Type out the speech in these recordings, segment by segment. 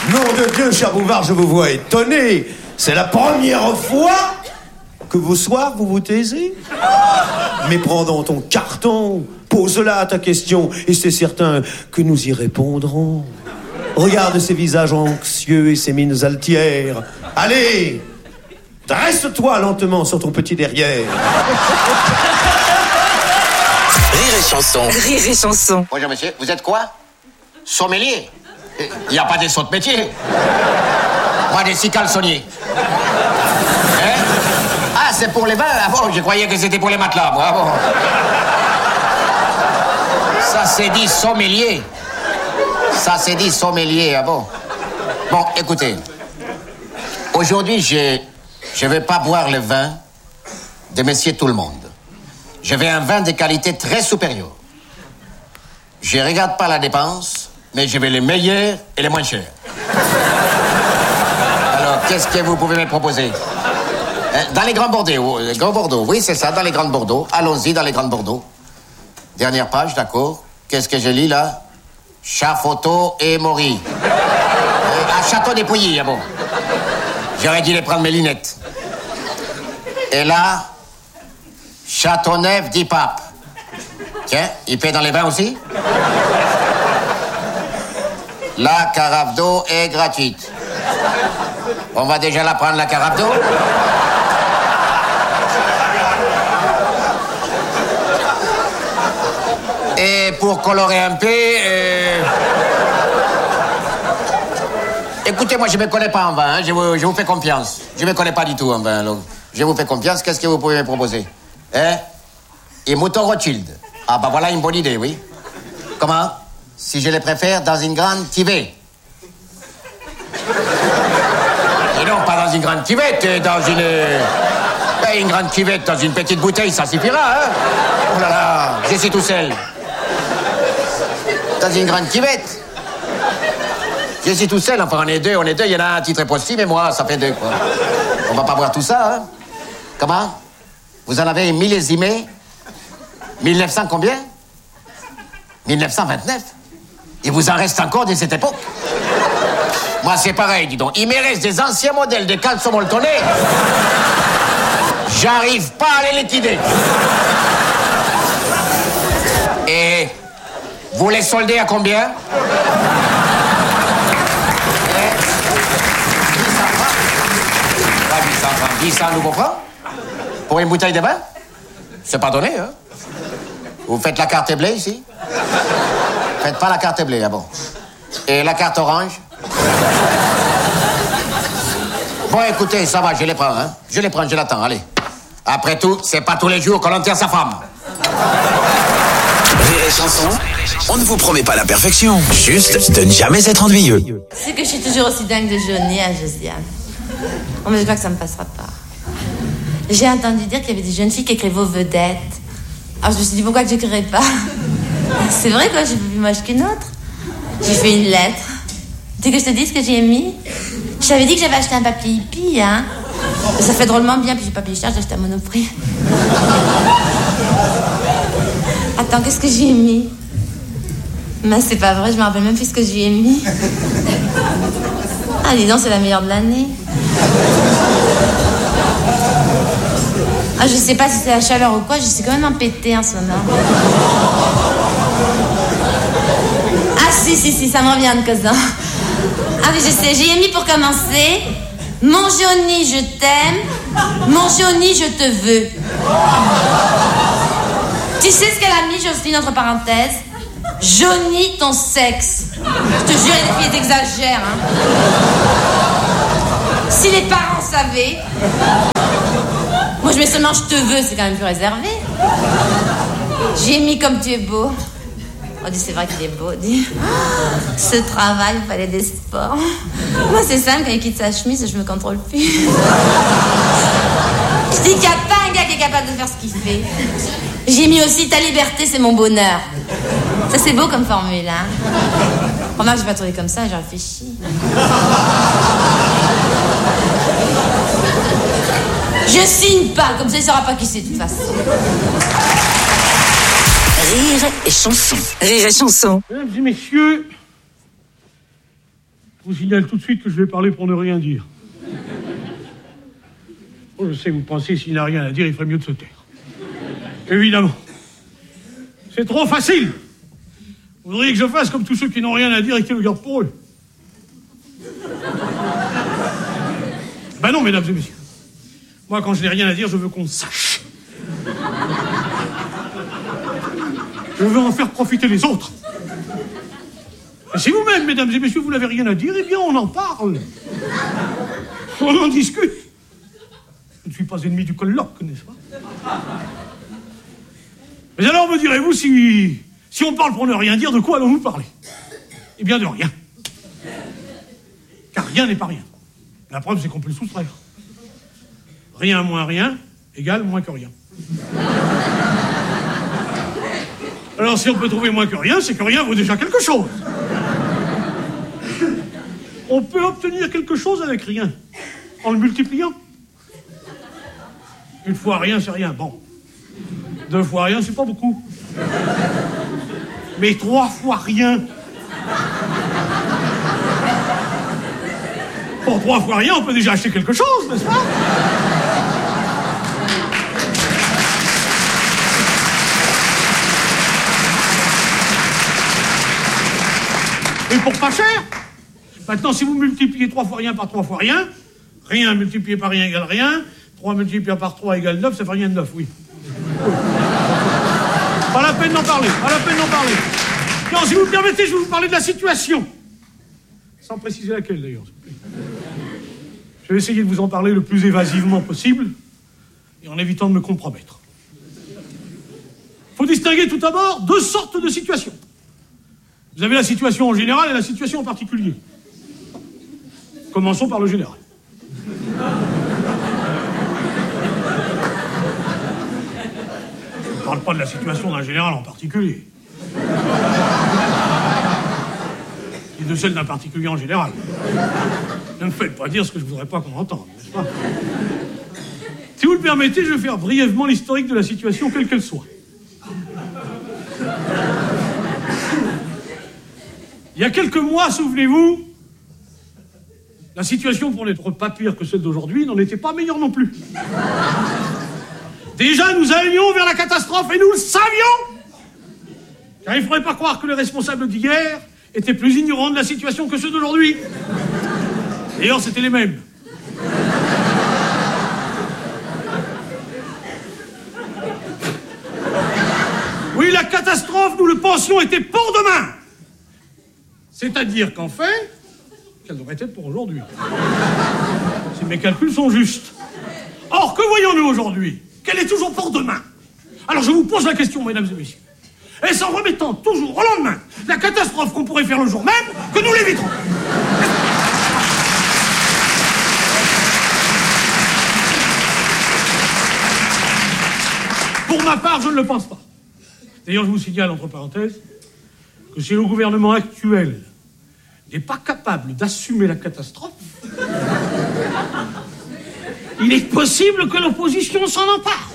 Nom de Dieu, cher Bouvard, je vous vois étonné. C'est la première fois que vos soirs, vous vous taisez. Mais prends dans ton carton, pose-la ta question, et c'est certain que nous y répondrons. Regarde ces visages anxieux et ces mines altières. Allez, dresse-toi lentement sur ton petit derrière. Rire et chanson. Rire et chanson. Bonjour monsieur, vous êtes quoi? Sommelier? Il n'y a pas des sauts de métier. Moi, des six caleçonniers. Hein? Ah, c'est pour les vins? Ah bon, je croyais que c'était pour les matelas, moi. Ah bon. Ça c'est dit sommelier. Ça c'est dit sommelier, ah bon. Bon, écoutez. Aujourd'hui, je vais pas boire le vin de Monsieur Tout-le-Monde. Je veux un vin de qualité très supérieure. Je regarde pas la dépense, mais je veux les meilleurs et les moins chers. Alors, qu'est-ce que vous pouvez me proposer? Dans les Grands Bordeaux, oui, c'est ça, dans les Grands Bordeaux. Allons-y, dans les Grands Bordeaux. Dernière page, d'accord. Qu'est-ce que je lis, là? Chafoto et Maury. À Château des Pouilly, ah bon. J'aurais dû les prendre mes lunettes. Et là, Châteauneuf d'Ipape. Tiens, il paie dans les vins aussi? La carafe d'eau est gratuite. On va déjà la prendre, la carafe d'eau? Et pour colorer un peu... Écoutez, moi, je ne me connais pas en vin, hein. Je vous fais confiance. Je ne me connais pas du tout en vin, donc je vous fais confiance. Qu'est-ce que vous pouvez me proposer? Et Mouton Rothschild. Ah, bah voilà une bonne idée, oui. Comment? Si je les préfère dans une grande cuvée. Et non, pas dans une grande cuvette, dans une... une grande cuvette dans une petite bouteille, ça suffira, hein? Oh là là, je suis tout seul. Dans une grande cuvette. Je suis tout seul, enfin on est deux, il y en a un titre possible, mais moi, ça fait deux, quoi. On va pas boire tout ça, hein? Comment? Vous en avez millésimé 1900 combien? 1929? Il vous en reste encore de cette époque? Moi, c'est pareil, dis donc. Il me reste des anciens modèles de caleçon molletonné. J'arrive pas à les liquider. Et vous les soldez à combien? 10 nouveaux francs? Pour une bouteille de vin? C'est pas donné, hein? Vous faites la carte bleue ici? Faites pas la carte bleue, ah bon. Et la carte orange? Bon, écoutez, ça va, je les prends, hein. Je les prends, je l'attends, allez. Après tout, c'est pas tous les jours qu'on enterre sa femme. Rire et chanson, on ne vous promet pas la perfection, juste de ne jamais être ennuyeux. C'est que je suis toujours aussi dingue de Johnny à Josiane. Oh, mais je crois que ça me passera pas. J'ai entendu dire qu'il y avait des jeunes filles qui écrivaient aux vedettes. Alors je me suis dit, pourquoi que j'écrirais pas? C'est vrai, quoi, j'ai plus moche qu'une autre. J'ai fait une lettre. Tu veux que je te dise ce que j'ai mis? Je t'avais dit que j'avais acheté un papier hippie, hein. Ça fait drôlement bien, puis j'ai pas payé cher, j'ai acheté à Monoprix. Attends, qu'est-ce que j'ai mis? Mais c'est pas vrai, je me rappelle même plus ce que j'y ai mis. Ah, dis donc, c'est la meilleure de l'année. Ah, je sais pas si c'est la chaleur ou quoi, je suis quand même empêtée en ce moment. Ah, si, ça me revient de cousin. Ah oui, je sais, j'y ai mis pour commencer. Mon Johnny, je t'aime. Mon Johnny, je te veux. Tu sais ce qu'elle a mis, Jocelyne, entre parenthèses? Johnny, ton sexe. Je te jure, les filles exagèrent, hein. Si les parents savaient. Moi, je mets seulement je te veux, c'est quand même plus réservé. J'ai mis comme tu es beau. On dit, c'est vrai qu'il est beau, dit. Ce travail, il fallait des sports. Moi, c'est simple, quand il quitte sa chemise, je me contrôle plus. Je dis qu'il n'y a pas un gars qui est capable de faire ce qu'il fait. J'ai mis aussi, ta liberté, c'est mon bonheur. Ça, c'est beau comme formule, hein. Remarque, je vais pas trouver comme ça, j'ai réfléchi. Je signe pas, comme ça, il saura pas qui c'est, de toute façon. Rire et chanson. Rire et chanson. Mesdames et messieurs, Je vous signale tout de suite que je vais parler pour ne rien dire. Oh, je sais, vous pensez, s'il n'a rien à dire, il ferait mieux de se taire. Évidemment. C'est trop facile. Vous voudriez que je fasse comme tous ceux qui n'ont rien à dire et qui le gardent pour eux. Ben non, mesdames et messieurs. Moi, quand je n'ai rien à dire, je veux qu'on sache. Je veux en faire profiter les autres. Et si vous-même, mesdames et messieurs, vous n'avez rien à dire, eh bien, on en parle. On en discute. Je ne suis pas ennemi du colloque, n'est-ce pas? Mais alors, me direz-vous, si on parle pour ne rien dire, de quoi allons-nous parler? Eh bien, de rien. Car rien n'est pas rien. La preuve, c'est qu'on peut le soustraire. Rien moins rien égale moins que rien. Alors, si on peut trouver moins que rien, c'est que rien vaut déjà quelque chose. On peut obtenir quelque chose avec rien, en le multipliant. Une fois rien, c'est rien. Bon. 2 fois rien, c'est pas beaucoup. Mais 3 fois rien. Pour 3 fois rien, on peut déjà acheter quelque chose, n'est-ce pas? Et pour pas cher. Maintenant, si vous multipliez 3 fois rien par 3 fois rien, rien multiplié par rien égale rien, 3 multiplié par 3 égale 9, ça fait rien de 9, oui. Pas la peine d'en parler, pas la peine d'en parler. Non, si vous me permettez, je vais vous parler de la situation. Sans préciser laquelle, d'ailleurs, s'il vous plaît. Je vais essayer de vous en parler le plus évasivement possible, et en évitant de me compromettre. Il faut distinguer tout d'abord 2 sortes de situations. Vous avez la situation en général et la situation en particulier. Commençons par le général. Je ne parle pas de la situation d'un général en particulier. Et de celle d'un particulier en général. Ne me faites pas dire ce que je ne voudrais pas qu'on entende, n'est-ce pas? Si vous le permettez, je vais faire brièvement l'historique de la situation, quelle qu'elle soit. Il y a quelques mois, souvenez-vous, la situation, pour n'être pas pire que celle d'aujourd'hui, n'en était pas meilleure non plus. Déjà, nous allions vers la catastrophe et nous le savions. Car il ne faudrait pas croire que les responsables d'hier étaient plus ignorants de la situation que ceux d'aujourd'hui. D'ailleurs, c'était les mêmes. Oui, la catastrophe, nous le pensions, était pour demain. C'est-à-dire qu'en fait, qu'elle devrait être pour aujourd'hui. Si mes calculs sont justes. Or, que voyons-nous aujourd'hui? Qu'elle est toujours pour demain. Alors je vous pose la question, mesdames et messieurs. Est-ce en remettant toujours au lendemain la catastrophe qu'on pourrait faire le jour même que nous l'éviterons? Pour ma part, je ne le pense pas. D'ailleurs, je vous signale, entre parenthèses, que si le gouvernement actuel n'est pas capable d'assumer la catastrophe, il est possible que l'opposition s'en empare.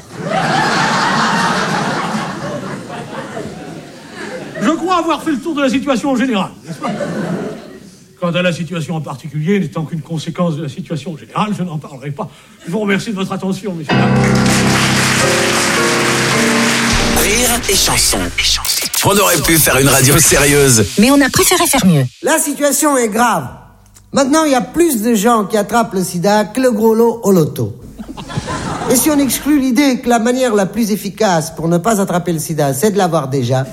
Je crois avoir fait le tour de la situation en général, n'est-ce pas? Quant à la situation en particulier, n'étant qu'une conséquence de la situation générale, je n'en parlerai pas. Je vous remercie de votre attention, messieurs. Rire et chanson. On aurait pu faire une radio sérieuse, mais on a préféré faire mieux. La situation est grave. Maintenant, il y a plus de gens qui attrapent le sida que le gros lot au loto. Et si on exclut l'idée que la manière la plus efficace pour ne pas attraper le sida, c'est de l'avoir déjà,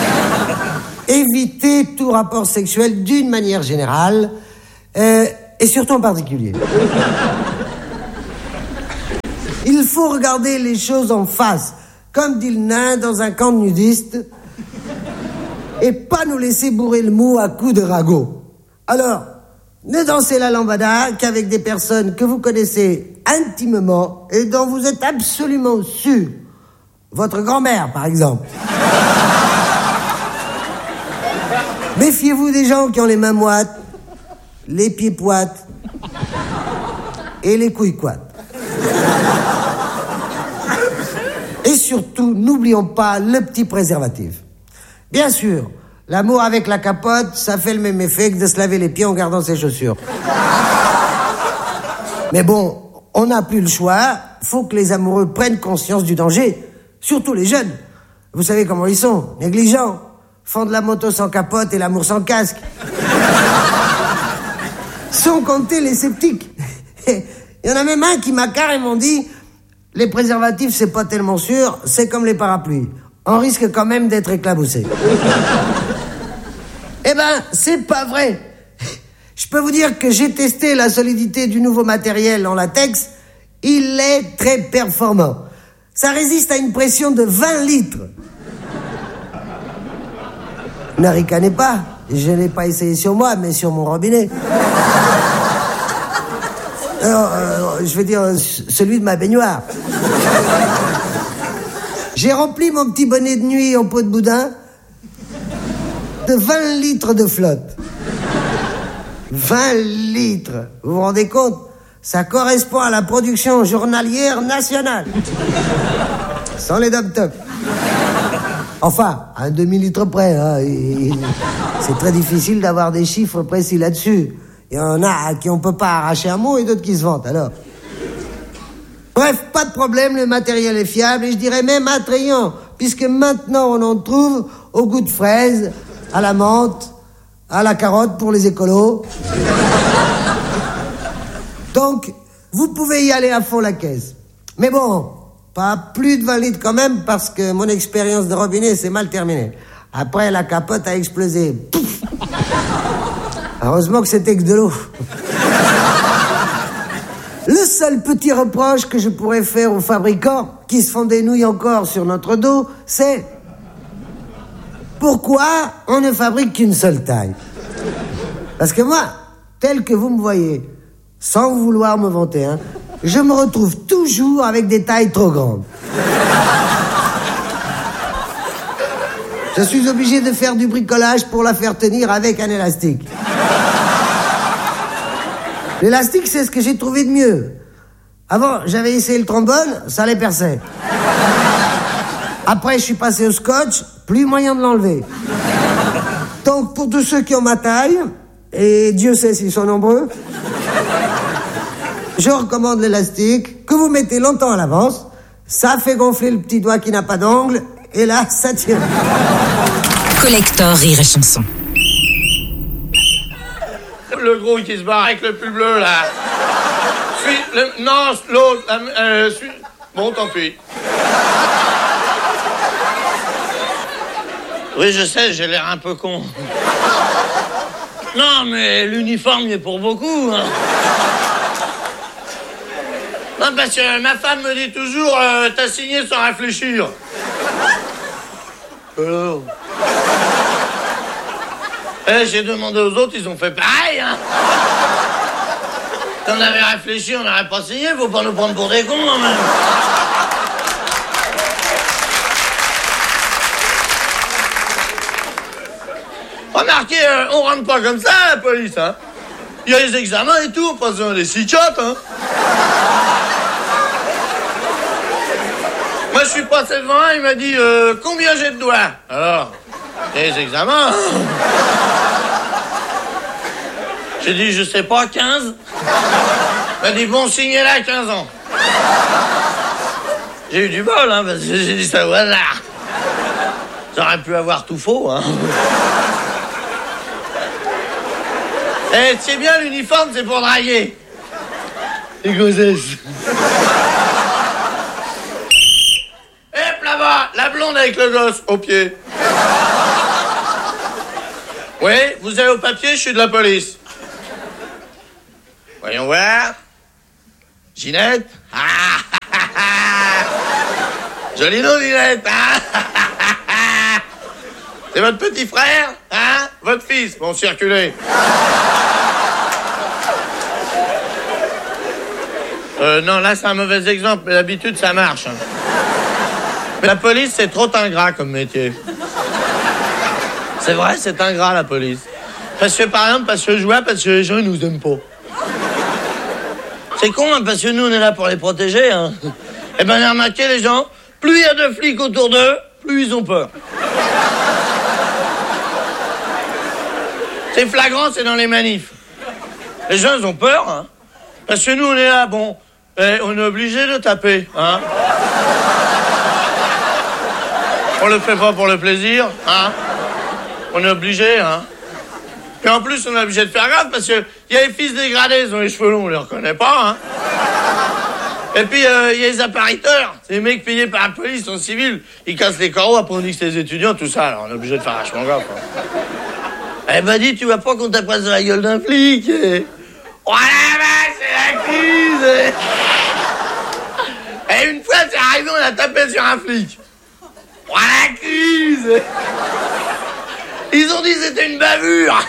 éviter tout rapport sexuel d'une manière générale, et surtout en particulier. Il faut regarder les choses en face, comme dit le nain dans un camp de nudistes, et pas nous laisser bourrer le mou à coups de ragot. Alors, ne dansez la lambada qu'avec des personnes que vous connaissez intimement et dont vous êtes absolument sûr. Votre grand-mère, par exemple. Méfiez-vous des gens qui ont les mains moites, les pieds poites et les couilles coites. Et surtout, n'oublions pas le petit préservatif. Bien sûr, L'amour avec la capote, ça fait le même effet que de se laver les pieds en gardant ses chaussures. Mais bon, on n'a plus le choix. Faut que les amoureux prennent conscience du danger. Surtout les jeunes. Vous savez comment ils sont, négligents. Font de la moto sans capote et l'amour sans casque. Sans compter les sceptiques. Il y en a même un qui m'a carrément dit: les préservatifs, c'est pas tellement sûr, c'est comme les parapluies. On risque quand même d'être éclaboussé. Eh ben, c'est pas vrai. Je peux vous dire que j'ai testé la solidité du nouveau matériel en latex. Il est très performant. Ça résiste à une pression de 20 litres. Ne ricanez pas. Je l'ai pas essayé sur moi, mais sur mon robinet. Alors, je veux dire, celui de ma baignoire. J'ai rempli mon petit bonnet de nuit en peau de boudin de 20 litres de flotte. 20 litres. Vous vous rendez compte? Ça correspond à la production journalière nationale. Sans les dom-toms. Enfin, à un demi-litre près. Hein. C'est très difficile d'avoir des chiffres précis là-dessus. Il y en a à qui on peut pas arracher un mot et d'autres qui se vantent, alors. Bref, pas de problème, le matériel est fiable et je dirais même attrayant, puisque maintenant on en trouve au goût de fraise, à la menthe, à la carotte pour les écolos. Donc, vous pouvez y aller à fond la caisse. Mais bon, pas plus de 20 litres quand même, parce que mon expérience de robinet s'est mal terminée. Après, la capote a explosé. Pouf. Heureusement que c'était que de l'eau. Le seul petit reproche que je pourrais faire aux fabricants qui se font des nouilles encore sur notre dos, c'est: pourquoi on ne fabrique qu'une seule taille? Parce que moi, tel que vous me voyez, sans vouloir me vanter, hein, je me retrouve toujours avec des tailles trop grandes. Je suis obligé de faire du bricolage pour la faire tenir avec un élastique. L'élastique, c'est ce que j'ai trouvé de mieux. Avant, j'avais essayé le trombone, ça les perçait. Après, je suis passé au scotch, plus moyen de l'enlever. Donc, pour tous ceux qui ont ma taille, et Dieu sait s'ils sont nombreux, je recommande l'élastique, que vous mettez longtemps à l'avance. Ça fait gonfler le petit doigt qui n'a pas d'ongle, et là, ça tire. Collector Rire et Chanson. Le gros qui se barre avec le pull bleu, là. Non, l'autre. Bon, tant pis. Oui, je sais, j'ai l'air un peu con. Non, mais l'uniforme y est pour beaucoup, hein. Non, parce que ma femme me dit toujours, t'as signé sans réfléchir. Alors... j'ai demandé aux autres, ils ont fait pareil, hein. Si on avait réfléchi, on n'aurait pas signé, faut pas nous prendre pour des cons, quand même. Remarquez, on rentre pas comme ça à la police, hein. Il y a les examens et tout, on passe dans des psychiatres, hein. Moi, je suis passé devant un, il m'a dit, combien j'ai de doigts? Alors, les examens, hein. J'ai dit, je sais pas, 15. Il m'a dit, bon, signez-la à 15 ans. J'ai eu du bol, hein, parce que j'ai dit ça au hasard. J'aurais pu avoir tout faux, hein. Eh, c'est bien, l'uniforme, c'est pour draguer. Les grossesses. Hop, là-bas, la blonde avec le gosse, au pied. Oui, vous avez au papier, je suis de la police. Voyons voir. Ginette. Joli nom, Ginette. C'est votre petit frère, hein? Votre fils. Bon, circulez. Non, là, c'est un mauvais exemple, mais d'habitude, ça marche. Hein. Mais la police, c'est trop ingrat comme métier. C'est vrai, c'est ingrat, la police. Parce que, par exemple, parce que je vois, parce que les gens, ils nous aiment pas. C'est con, hein, parce que nous, on est là pour les protéger, hein. Eh ben, remarquez, les gens, plus il y a de flics autour d'eux, plus ils ont peur. C'est flagrant, c'est dans les manifs. Les gens, ils ont peur, hein. Parce que nous, on est là, bon, on est obligé de taper, hein. On le fait pas pour le plaisir, hein. On est obligé, hein. Et en plus, on est obligé de faire gaffe parce que il y a les fils dégradés, ils ont les cheveux longs, on les reconnaît pas, hein. Et puis, il y a les appariteurs, c'est les mecs payés par la police en civil. Ils cassent les carreaux, après on dit que c'est les étudiants, tout ça, alors on est obligé de faire vachement gaffe, hein. Elle m'a dit, tu vois pas qu'on tape sur la gueule d'un flic. Oh la vache, c'est la crise. Et une fois, c'est arrivé, on a tapé sur un flic. Oh la crise. Ils ont dit que c'était une bavure.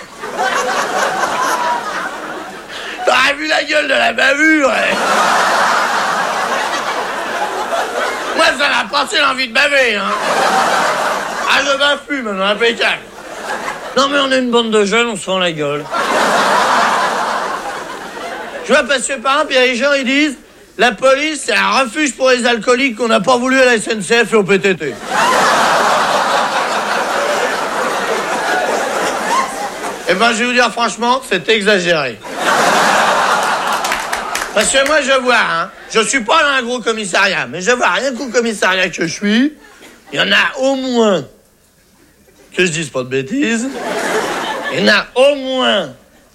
T'aurais vu la gueule de la bavure. Moi, ça m'a passé l'envie de baver, hein. Ah, je bave plus, maintenant, impeccable. Non, mais on est une bande de jeunes, on se fend la gueule. Je vois, parce que par exemple, il y a les gens, ils disent la police, c'est un refuge pour les alcooliques qu'on n'a pas voulu à la SNCF et au PTT. Eh ben, je vais vous dire franchement, c'est exagéré. Parce que moi, je vois, hein, je suis pas dans un gros commissariat, mais je vois, rien qu'au commissariat que je suis, il y en a au moins, que je dise pas de bêtises, il y en a au moins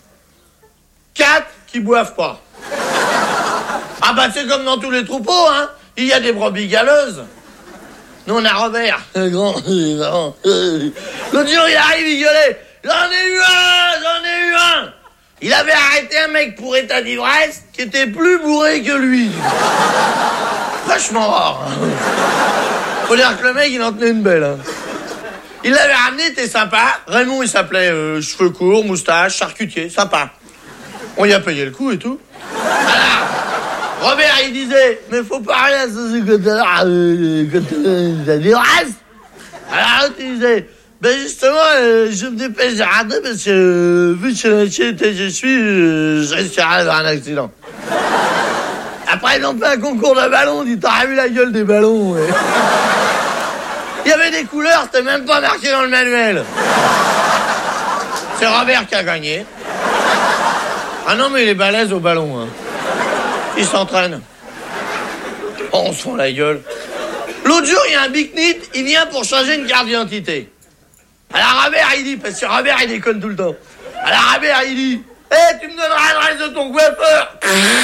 4 qui boivent pas. Ah bah c'est comme dans tous les troupeaux, hein. Il y a des brebis galeuses. Nous on a Robert, le grand. L'autre jour il arrive, il gueulait. J'en ai eu un. Il avait arrêté un mec pour état d'ivresse qui était plus bourré que lui. Vachement rare. Hein. Faut dire que le mec il en tenait une belle. Hein. Il l'avait ramené, t'es sympa. Raymond il s'appelait cheveux courts, moustache, charcutier, sympa. On y a payé le coup et tout. Alors, Robert, il disait, mais faut parler à ce côté-là, t'as dit reste. Alors l'autre, il disait, ben justement, je me dépêche de rentrer parce que, vu que je suis, je risquerais d'avoir un accident. Après, ils ont fait un concours de ballons, dit, t'aurais vu la gueule des ballons, ouais. Il y avait des couleurs, c'était même pas marqué dans le manuel. C'est Robert qui a gagné. Ah non, mais il est balèze au ballon, hein. Il s'entraîne. Oh, on se fend la gueule. L'autre jour, il y a un big-nit, il vient pour changer une carte d'identité. Alors Robert, il dit, parce que Robert, il déconne tout le temps. Alors Robert, il dit, hey, tu me donneras l'adresse de ton coiffeur.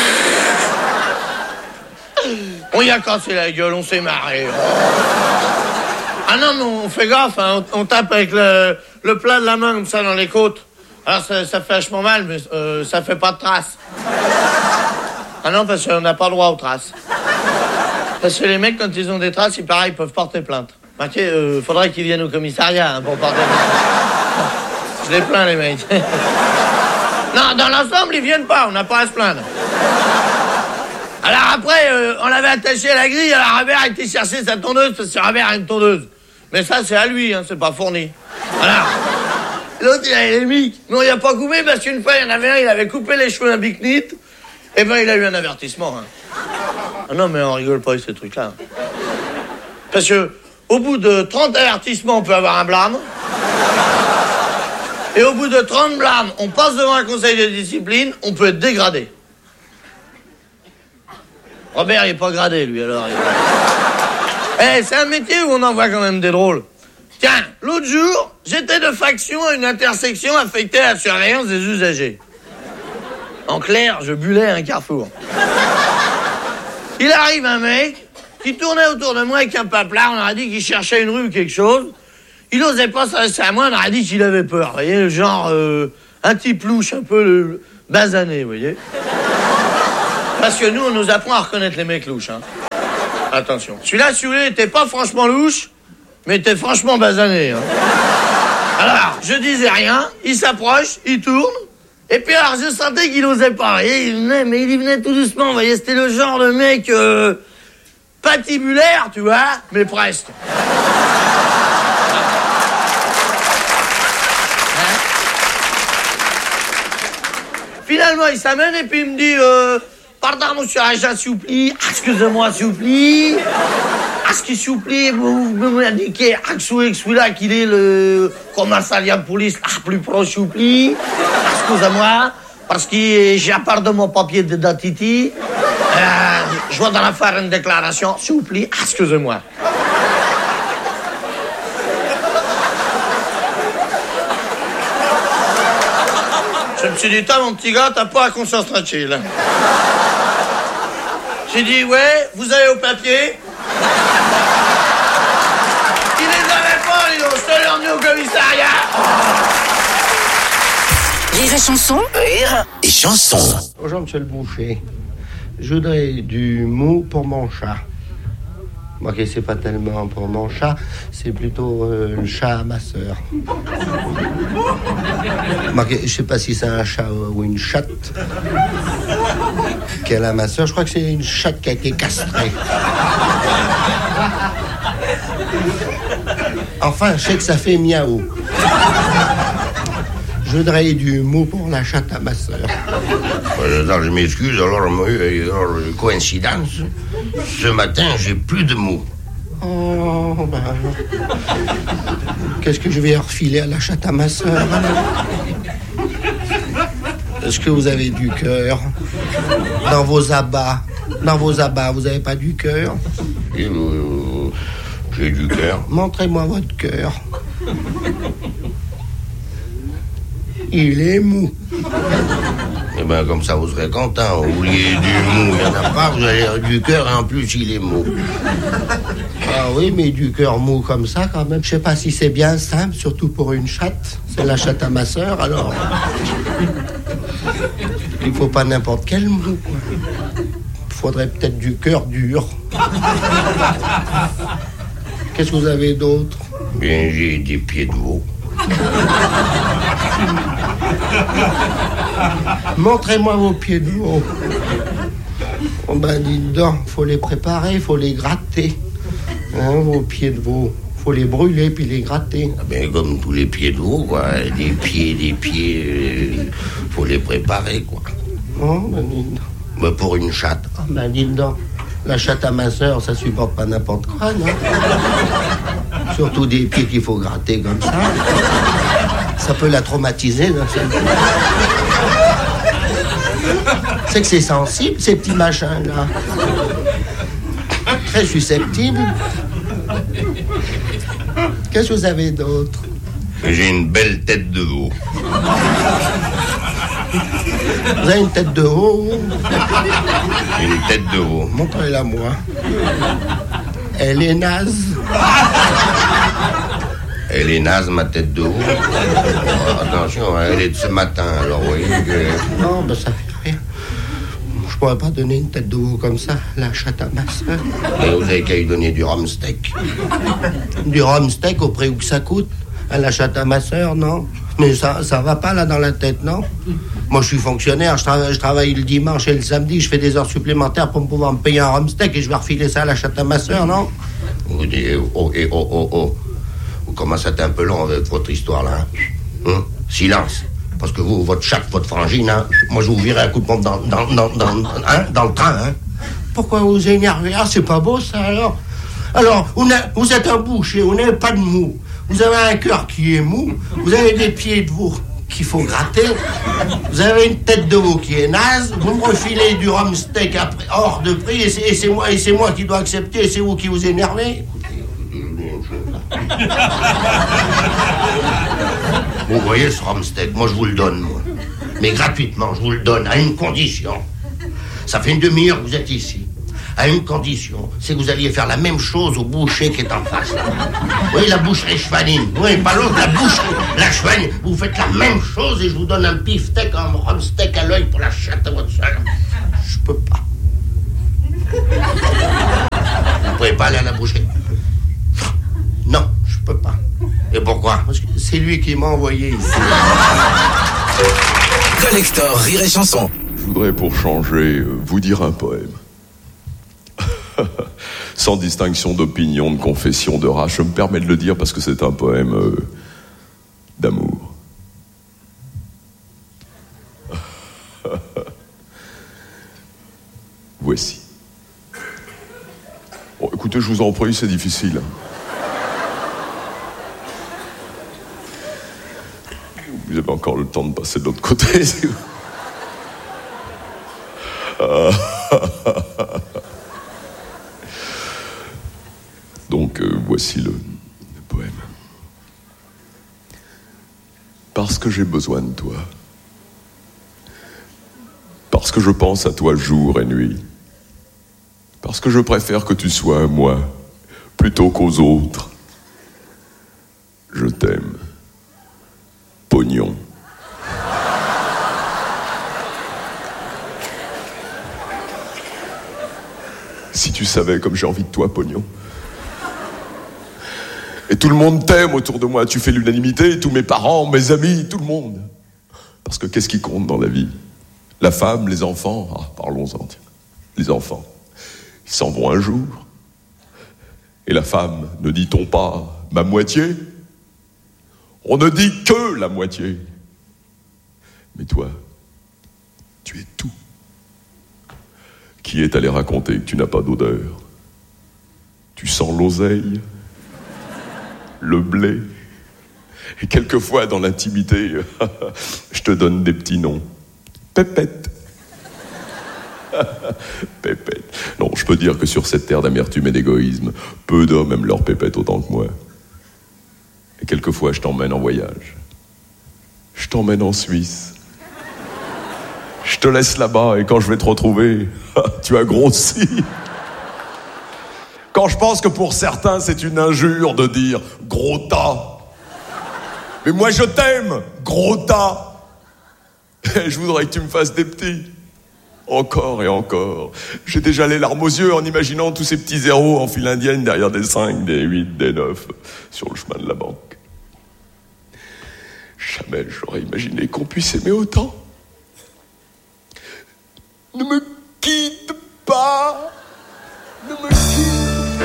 On y a cassé la gueule, on s'est marré. Ah non, mais on fait gaffe, hein, on tape avec le plat de la main comme ça dans les côtes. Alors ça fait vachement mal, mais ça fait pas de traces. Ah non, parce qu'on n'a pas le droit aux traces. Parce que les mecs, quand ils ont des traces, il paraît, ils peuvent porter plainte. Marquez, faudrait qu'ils viennent au commissariat hein, pour porter plainte. Je les plains, les mecs. Non, dans l'ensemble, ils viennent pas, on n'a pas à se plaindre. Alors après, on l'avait attaché à la grille, alors Robert a été chercher sa tondeuse, parce que Robert a une tondeuse. Mais ça, c'est à lui, hein, c'est pas fourni. Voilà. L'autre, il avait les mics. Non, il a pas coupé, parce qu'une fois, il y en avait un, il avait coupé les cheveux d'un big-nit. Eh ben, il a eu un avertissement. Hein. Ah non, mais on rigole pas avec ces trucs-là. Parce que, au bout de 30 avertissements, on peut avoir un blâme. Et au bout de 30 blâmes, on passe devant un conseil de discipline, on peut être dégradé. Robert, il est pas gradé, lui, alors. Eh, c'est un métier où on en voit quand même des drôles. Tiens, l'autre jour, j'étais de faction à une intersection affectée à la surveillance des usagers. En clair, je bullais à un carrefour. Il arrive un mec qui tournait autour de moi avec un paplard, on aurait dit qu'il cherchait une rue ou quelque chose. Il n'osait pas s'adresser à moi, on aurait dit qu'il avait peur. Vous voyez, genre, un type louche, un peu basané, vous voyez. Parce que nous, on nous apprend à reconnaître les mecs louches, hein. Attention. Celui-là, si vous voulez, était pas franchement louche, mais était franchement basané, hein. Alors, je disais rien, il s'approche, il tourne, et puis alors, je sentais qu'il osait pas, vous voyez, il venait tout doucement, vous voyez, c'était le genre de mec, patibulaire, tu vois, mais presque. Finalement, il s'amène et puis il me dit, pardon, monsieur Aja, s'il vous plaît. Excusez-moi, s'il vous plaît. à ce qu'il supplie, vous m'indiquez à celui-là qu'il est le commissariat de police plus proche, supplie. Excusez-moi, parce que j'ai à part de mon papier d'identité, je dois en faire une déclaration, s'il vous plaît, excusez-moi. Je me suis dit, toi, mon petit gars, t'as pas à conscience tranquille. J'ai dit, ouais, vous avez au papier. Il les avait pas, les autres, je l'ai emmené au commissariat. Rire et chanson. Rire et chanson. Bonjour, monsieur le boucher. Je voudrais du mou pour mon chat. Ok, c'est pas tellement pour mon chat, c'est plutôt le chat à ma sœur. Je sais pas si c'est un chat ou une chatte qu'elle a, ma sœur. Je crois que c'est une chatte qui a été castrée. Enfin, je sais que ça fait miaou. Je voudrais du mou pour la chatte à ma sœur. Je m'excuse, alors, coïncidence. Ce matin, j'ai plus de mou. Oh, ben... Qu'est-ce que je vais refiler à la chatte à ma sœur? Est-ce que vous avez du cœur dans vos abats? Dans vos abats, vous n'avez pas du cœur? J'ai du cœur. Montrez-moi votre cœur. Il est mou. Eh bien, comme ça, vous serez content. Vous vouliez du mou, il n'y en a pas. Vous avez du cœur et en plus, il est mou. Ah oui, mais du cœur mou comme ça, quand même. Je sais pas si c'est bien simple, surtout pour une chatte. C'est la chatte à ma sœur, alors. Il faut pas n'importe quel mou, quoi. Il faudrait peut-être du cœur dur. Qu'est-ce que vous avez d'autre? Bien, j'ai des pieds de veau. Montrez-moi vos pieds de veau. Oh ben, dites donc, faut les préparer, faut les gratter. Hein, vos pieds de veau. Faut les brûler puis les gratter. Ah ben, comme tous les pieds de veau, quoi. Des pieds, faut les préparer, quoi. Oh, ben, dites donc. Ben, pour une chatte. Oh, ben, dites donc. La chatte à ma sœur, ça supporte pas n'importe quoi, non? Surtout des pieds qu'il faut gratter comme ça. Ça peut la traumatiser, non? C'est que c'est sensible, ces petits machins-là. Très susceptible. Qu'est-ce que vous avez d'autre? J'ai une belle tête de veau. Vous avez une tête de veau? Une tête de veau. Montrez-la moi. Elle est naze. Elle est naze, ma tête de veau. Oh, attention, elle est de ce matin, alors vous voyez que... Non, ben ça fait rien. Je pourrais pas donner une tête de veau comme ça, la chatte à ma sœur. Et vous avez qu'à lui donner du rhum steak. Du rhum steak au prix où que ça coûte? À la chatte à ma sœur, non? Mais ça va pas là dans la tête, non? Moi, je suis fonctionnaire, je travaille le dimanche et le samedi, je fais des heures supplémentaires pour pouvoir me payer un rhum steak et je vais refiler ça à la chatte à ma sœur, non? Vous dites, oh. Vous commencez à être un peu long avec votre histoire, là. Hein? Silence. Parce que vous, votre chatte, votre frangine, hein, moi, je vous virerai un coup de pompe dans le train, hein. Pourquoi vous énervez? Ah, c'est pas beau, ça, alors? Alors, vous êtes un boucher, vous n'avez pas de mou. Vous avez un cœur qui est mou, vous avez des pieds de veau qu'il faut gratter, vous avez une tête de veau qui est naze, vous me refilez du rhum steak après, hors de prix, et c'est moi qui dois accepter, et c'est vous qui vous énervez. Vous voyez ce rhum steak, moi je vous le donne, moi. Mais gratuitement, je vous le donne, à une condition. Ça fait une demi-heure que vous êtes ici. À une condition, c'est que vous alliez faire la même chose au boucher qui est en face. Oui, la boucherie Chevaline. Oui, pas l'autre, la boucherie. La Chevaline, vous faites la même chose et je vous donne un beefsteak, un rhum steak à l'œil pour la chatte à votre soeur. Je peux pas. Vous pouvez pas aller à la boucherie? Non, je peux pas. Et pourquoi? Parce que c'est lui qui m'a envoyé ici. Collector Rire et Chanson. Je voudrais, pour changer, vous dire un poème. Sans distinction d'opinion, de confession, de race, je me permets de le dire parce que c'est un poème d'amour. Voici. Bon, écoutez. écoutez, je vous en prie, c'est difficile. Vous avez encore le temps de passer de l'autre côté. Donc, voici le poème. Parce que j'ai besoin de toi. Parce que je pense à toi jour et nuit. Parce que je préfère que tu sois à moi plutôt qu'aux autres. Je t'aime. Pognon. Si tu savais comme j'ai envie de toi, Pognon. Et tout le monde t'aime autour de moi. Tu fais l'unanimité, tous mes parents, mes amis, tout le monde. Parce que qu'est-ce qui compte dans la vie? La femme, les enfants. Ah, parlons-en, tiens. Les enfants. Ils s'en vont un jour. Et la femme, ne dit-on pas ma moitié? On ne dit que la moitié. Mais toi, tu es tout. Qui est allé raconter que tu n'as pas d'odeur? Tu sens l'oseille, le blé. Et quelquefois, dans l'intimité, je te donne des petits noms. Pépette. Pépette. Non, je peux dire que sur cette terre d'amertume et d'égoïsme, peu d'hommes aiment leur pépette autant que moi. Et quelquefois, je t'emmène en voyage. Je t'emmène en Suisse. Je te laisse là-bas et quand je vais te retrouver, tu as grossi. Quand je pense que pour certains, c'est une injure de dire « gros tas ». Mais moi, je t'aime, gros tas. Et je voudrais que tu me fasses des petits. Encore et encore. J'ai déjà les larmes aux yeux en imaginant tous ces petits zéros en file indienne derrière des 5, des 8, des 9 sur le chemin de la banque. Jamais j'aurais imaginé qu'on puisse aimer autant. Ne me quitte pas. Ne me quitte.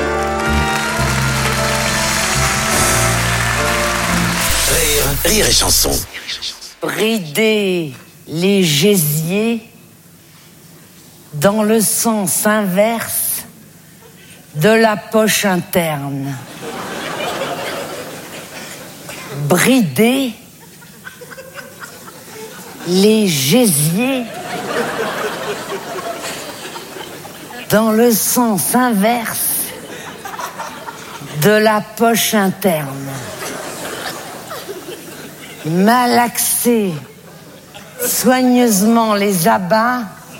Rire et chanson. Brider les gésiers dans le sens inverse de la poche interne. Brider les gésiers dans le sens inverse de la poche interne. Malaxer soigneusement les abats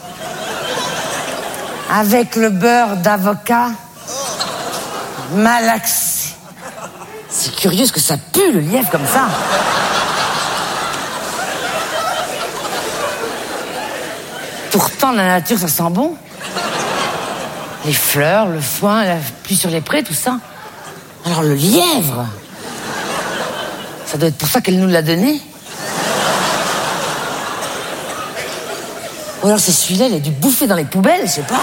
avec le beurre d'avocat. Malaxer. C'est curieux ce que ça pue le lièvre comme ça. Pourtant la nature ça sent bon. Les fleurs, le foin, la pluie sur les prés, tout ça. Alors le lièvre, ça doit être pour ça qu'elle nous l'a donné. Ou alors c'est celui-là, il a dû bouffer dans les poubelles, je sais pas.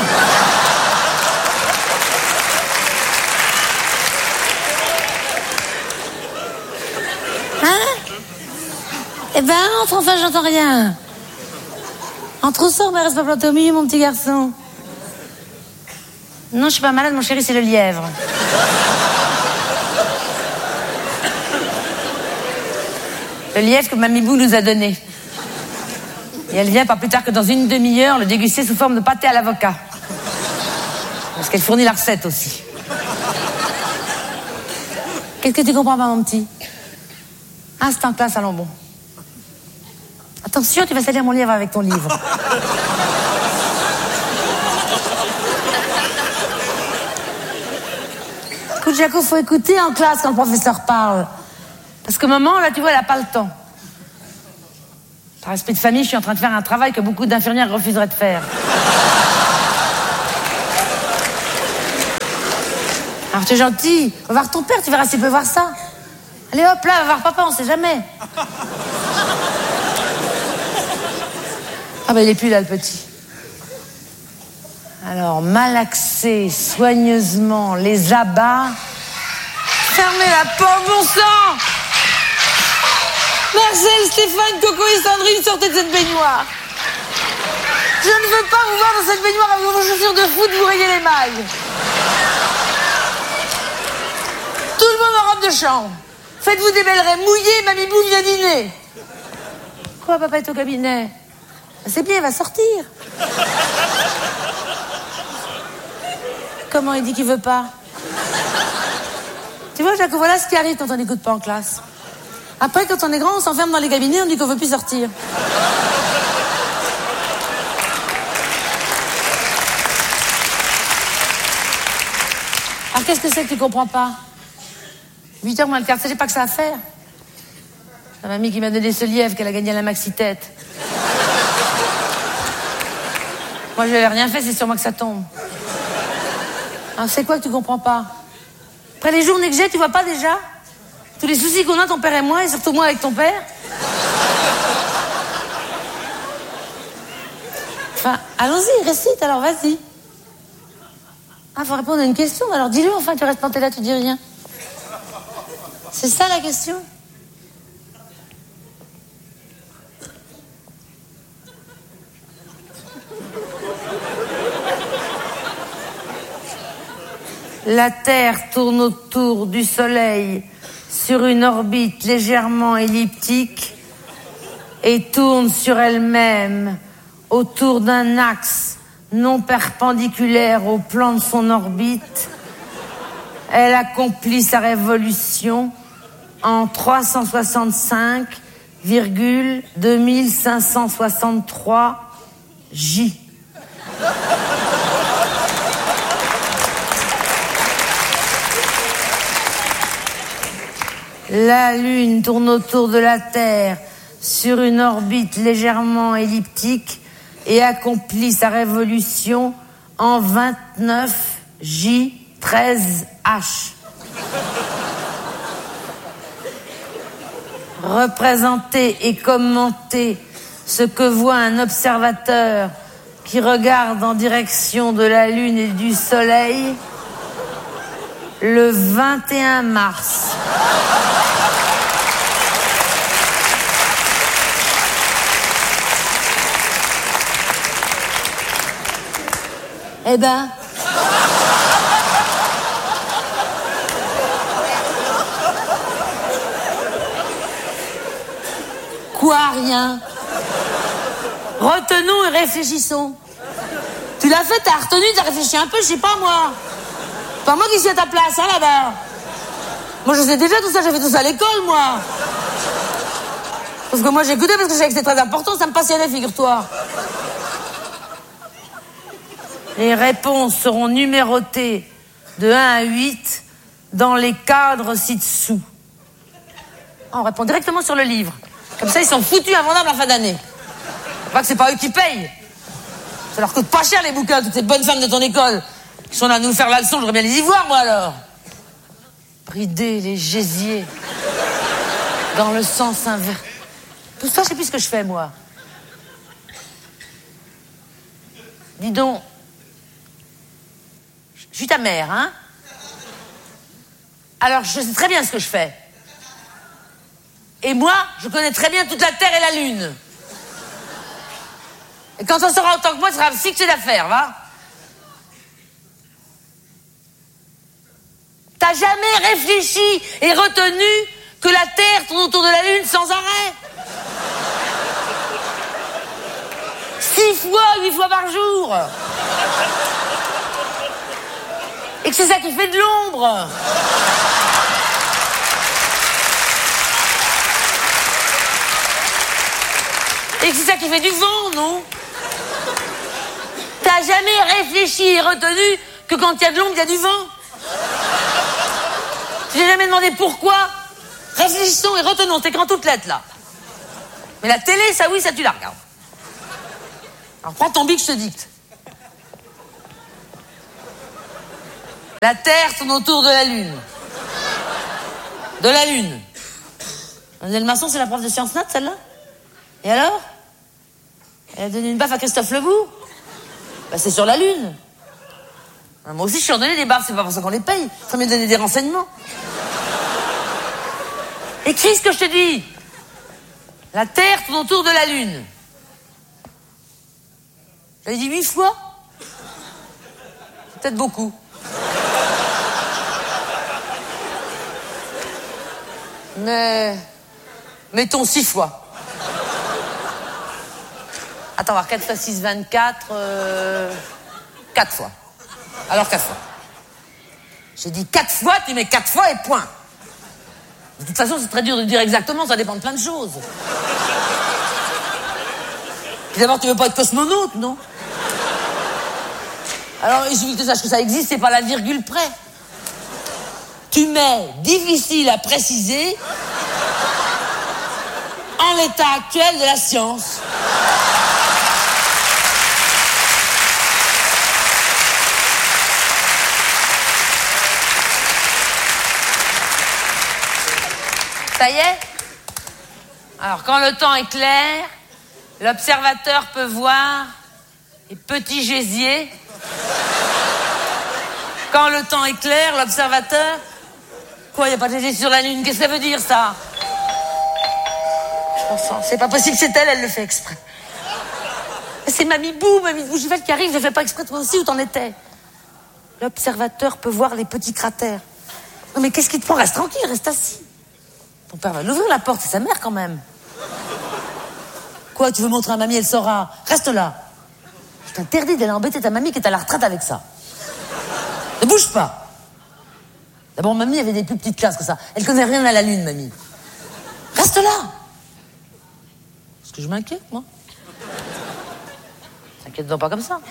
Hein? Eh ben, entre, enfin, j'entends rien. Entre au sort, mais reste pas planté au milieu, mon petit garçon. Non, je suis pas malade, mon chéri, c'est le lièvre. Le lièvre que Mamie Bou nous a donné. Et elle vient pas plus tard que dans une demi-heure le déguster sous forme de pâté à l'avocat. Parce qu'elle fournit la recette aussi. Qu'est-ce que tu comprends pas, mon petit? Ah, c'est en classe, allons bon. Attention, tu vas salir mon lièvre avec ton livre. Écoute, Jaco, faut écouter en classe quand le professeur parle. Parce que maman, là, tu vois, elle a pas le temps. Par respect de famille, je suis en train de faire un travail que beaucoup d'infirmières refuseraient de faire. Alors, tu es gentil. Va voir ton père, tu verras s'il peut voir ça. Allez, hop, là, va voir papa, on sait jamais. Ah, ben, il est plus là, le petit. Alors, malaxer soigneusement les abats. Fermez la porte, bon sang! Marcel, Stéphane, Coco et Sandrine, sortez de cette baignoire. Je ne veux pas vous voir dans cette baignoire avec vos chaussures de foot, vous rayez les mailles. monde en robe de chambre. Faites-vous des belles rêves mouillées, mamie Bou vient dîner. Quoi, papa est au cabinet? C'est bien, il va sortir. Comment il dit qu'il veut pas? Tu vois, Jacques, voilà ce qui arrive quand on n'écoute pas en classe. Après, quand on est grand, on s'enferme dans les cabinets, on dit qu'on veut plus sortir. Alors, qu'est-ce que c'est que tu comprends pas? 8h moins le quart, j'ai pas que ça à faire. La mamie qui m'a donné ce lièvre qu'elle a gagné à la maxi-tête. Moi, je n'avais rien fait, c'est sur moi que ça tombe. Alors, c'est quoi que tu comprends pas? Après les journées que j'ai, tu vois pas déjà? Tous les soucis qu'on a, ton père et moi, et surtout moi avec ton père. Enfin, allons-y, récite, alors vas-y. Ah, faut répondre à une question, alors dis-le, enfin, tu restes planté là, tu dis rien. C'est ça la question? La Terre tourne autour du Soleil sur une orbite légèrement elliptique et tourne sur elle-même autour d'un axe non perpendiculaire au plan de son orbite. Elle accomplit sa révolution en 365,2563 J. La Lune tourne autour de la Terre sur une orbite légèrement elliptique et accomplit sa révolution en 29J13H. Représenter et commenter ce que voit un observateur qui regarde en direction de la Lune et du Soleil le 21 mars. Eh ben... Quoi, rien? Retenons et réfléchissons. Tu l'as fait, t'as retenu, t'as réfléchi un peu, je sais pas moi. Pas moi qui suis à ta place, hein, là-bas. Moi, je sais déjà tout ça, j'ai fait tout ça à l'école, moi. Parce que moi, j'ai écouté parce que je savais que c'était très important, ça me passionnait, figure-toi. Les réponses seront numérotées de 1 à 8 dans les cadres ci-dessous. On répond directement sur le livre. Comme ça, ils sont foutus invendables à la fin d'année. Pas que c'est pas eux qui payent. Ça leur coûte pas cher, les bouquins, toutes ces bonnes femmes de ton école qui sont là à nous faire la leçon, j'aurais bien les y voir, moi, alors. Brider les gésiers dans le sens inverse. Tout ça, je sais plus ce que je fais, moi. Dis donc, je suis ta mère, hein? Alors, je sais très bien ce que je fais. Et moi, je connais très bien toute la Terre et la Lune. Et quand on sera autant que moi, ça sera fixé d'affaires, va? T'as jamais réfléchi et retenu que la Terre tourne autour de la Lune sans arrêt? 6 fois, 8 fois par jour. Et que c'est ça qui fait de l'ombre. Et que c'est ça qui fait du vent, non? T'as jamais réfléchi et retenu que quand il y a de l'ombre, il y a du vent? J'ai jamais demandé pourquoi. Réfléchissons et retenons, c'est écran toutes lettres, là. Mais la télé, ça oui, ça tu la regardes. Alors prends ton bic, je te dicte. La Terre tourne autour de la Lune. De la Lune. Mademoiselle Masson, c'est la prof de sciences nat, celle-là? Et alors? Elle a donné une baffe à Christophe Lebourg? Bah, c'est sur la Lune. Moi aussi, je suis en donné des baffes, c'est pas pour ça qu'on les paye. Ça m'a donné des renseignements. Écris ce que je te dis. La Terre tourne autour de la Lune. J'avais dit 8 fois? C'est peut-être beaucoup. Mais... mettons 6 fois. Attends, voir 4 fois 6, 24... 4 fois. Alors 4 fois. J'ai dit 4 fois, tu mets 4 fois et point. De toute façon, c'est très dur de dire exactement, ça dépend de plein de choses. Puis d'abord, tu veux pas être cosmonaute, non? Alors, il suffit que tu saches que ça existe, c'est pas la virgule près. Tu mets difficile à préciser en l'état actuel de la science. Ça y est? Alors, quand le temps est clair, l'observateur peut voir les petits gésiers. Quand le temps est clair, l'observateur... Quoi, il n'y a pas de gésiers sur la Lune? Qu'est-ce que ça veut dire, ça? C'est pas possible, c'est elle le fait exprès. C'est Mamie Bougivelle qui arrive, je le fais pas exprès, toi aussi, où t'en étais? L'observateur peut voir les petits cratères. Non mais qu'est-ce qui te prend? Reste tranquille, reste assis. Ton père va l'ouvrir la porte, c'est sa mère quand même. Quoi, tu veux montrer à mamie, elle saura. Reste là. Je t'interdis d'aller embêter ta mamie qui est à la retraite avec ça. Ne bouge pas. D'abord, mamie avait des plus petites classes que ça. Elle connaît rien à la Lune, mamie. Reste là. Parce que je m'inquiète, moi. T'inquiète donc pas comme ça.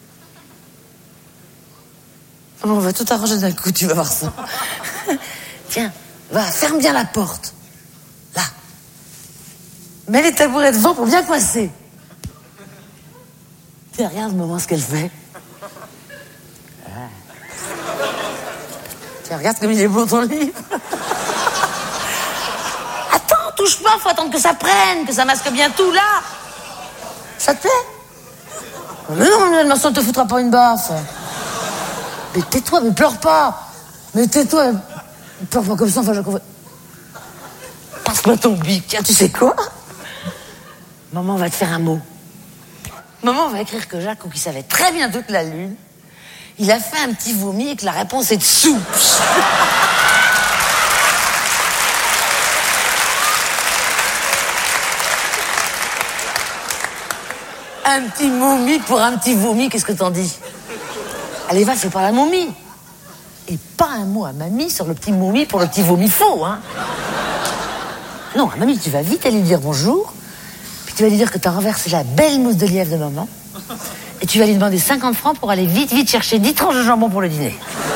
On va tout arranger d'un coup, tu vas voir ça. Tiens, va, ferme bien la porte. Là. Mets les tabourets devant pour bien coincer. Tiens, regarde, maman, ce qu'elle fait. Tiens, regarde comme il est beau ton livre. Attends, touche pas, faut attendre que ça prenne, que ça masque bien tout, là. Ça te plaît? Mais non, ma soeur te foutra pas une baffe. Mais tais-toi, mais pleure pas. Mais tais-toi, pleure pas comme ça, enfin, passe-moi ton bic. Tiens, tu sais quoi? Maman va te faire un mot. Maman va écrire que Jacques, qui savait très bien toute la Lune, il a fait un petit vomi et que la réponse est de soupe. Un petit momie pour un petit vomi, qu'est-ce que t'en dis? Allez, va, fais pas la momie. Et pas un mot à mamie sur le petit momie pour le petit vomi faux, hein. Non, à mamie, tu vas vite aller lui dire bonjour, puis tu vas lui dire que t'as renversé la belle mousse de lièvre de maman, et tu vas lui demander 50 francs pour aller vite chercher 10 tranches de jambon pour le dîner.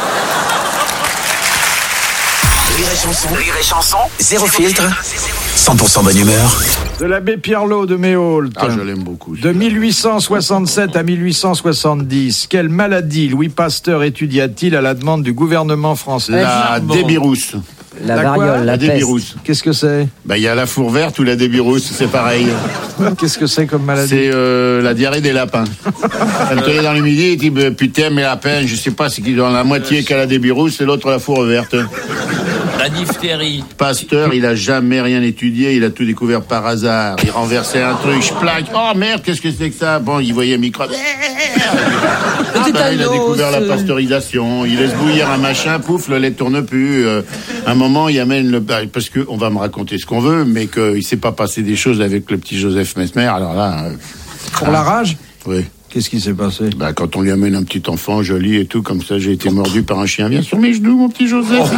Rire et chanson, zéro filtre, 100% bonne humeur. De l'abbé Pierlot de Méaulte. Ah, je l'aime beaucoup. De 1867 à 1870, quelle maladie Louis Pasteur étudia-t-il à la demande du gouvernement français? La débirousse. La variole, la débirousse. Qu'est-ce que c'est? Il y a la four verte ou la débirousse, c'est pareil. Qu'est-ce que c'est comme maladie? C'est la diarrhée des lapins. Elle te dans le midi et dit putain, mes lapins, je sais pas, c'est qu'ils ont la moitié qui a la débirousse et l'autre la four verte. La diphtérie. Pasteur, il a jamais rien étudié, il a tout découvert par hasard. Il renversait un truc, je plaque. Oh merde, qu'est-ce que c'est que ça? Bon, il voyait un microbe. Il a découvert la pasteurisation. Il laisse bouillir un machin, pouf, le lait tourne plus. À un moment, il amène le... Parce que on va me raconter ce qu'on veut, mais qu'il s'est pas passé des choses avec le petit Joseph Mesmer. Alors là... Pour la rage? Oui. Qu'est-ce qui s'est passé? Quand on lui amène un petit enfant joli et tout, comme ça, j'ai été mordu par un chien. Viens sur mes genoux, mon petit Joseph.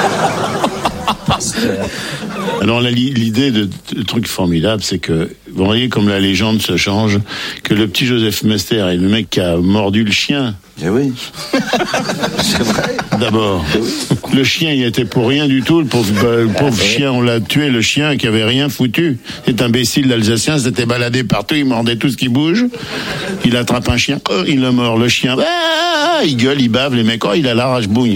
Alors l'idée de truc formidable, c'est que, vous voyez comme la légende se change, que le petit Joseph Mester est le mec qui a mordu le chien. Eh oui. C'est vrai. D'abord, le chien, il était pour rien du tout. Le pauvre chien, on l'a tué, le chien qui avait rien foutu. Cet imbécile d'Alsacien s'était baladé partout, il mordait tout ce qui bouge. Il attrape un chien, il le mord. Le chien, il gueule, il bave, les mecs, il a la rage bougne.